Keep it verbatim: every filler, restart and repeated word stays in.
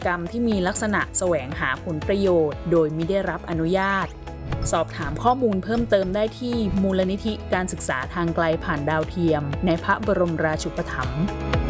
กรรมที่มีลักษณะแสวงหาผลประโยชน์โดยมิได้รับอนุญาตสอบถามข้อมูลเพิ่มเติมได้ที่มูลนิธิการศึกษาทางไกลผ่านดาวเทียมในพระบรมราชูปถัมภ์